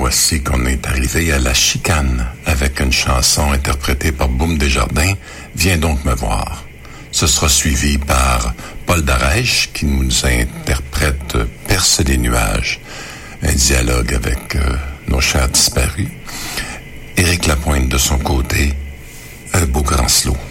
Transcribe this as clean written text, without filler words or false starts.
voici qu'on est arrivé à la chicane avec une chanson interprétée par Boum Desjardins, Viens donc me voir. Ce sera suivi par Paul Darèche qui nous interprète Perce les nuages, un dialogue avec nos chers disparus. Éric Lapointe de son côté, Un beau grand slow.